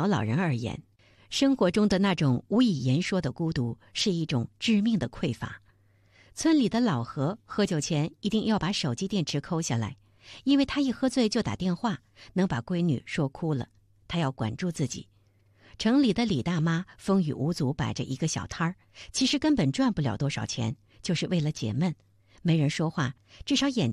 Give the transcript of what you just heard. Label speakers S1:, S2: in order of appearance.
S1: 小老人而言，生活中的那种无以言说的孤独是一种致命的匮乏。村里的老何喝酒前一定要把手机电池抠下来，因为他一喝醉就打电话，能把闺女说哭了，他要管住自己。城里的李大妈风雨无阻摆着一个小摊儿，其实根本赚不了多少钱，就是为了解闷。没人说话，至少眼